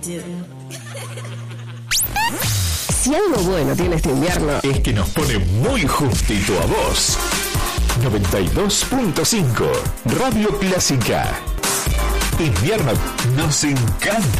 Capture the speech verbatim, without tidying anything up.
do. Si algo bueno tiene este invierno, es que nos pone muy justito a vos. noventa y dos punto cinco Radio Clásica. Invierno nos encanta.